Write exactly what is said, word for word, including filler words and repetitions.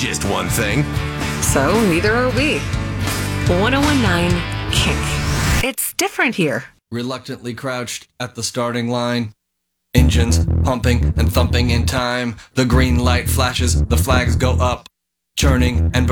just one thing. So neither are we. ten nineteen Kink. It's different here. Reluctantly crouched at the starting line. Engines pumping and thumping in time. The green light flashes, the flags go up. Churning and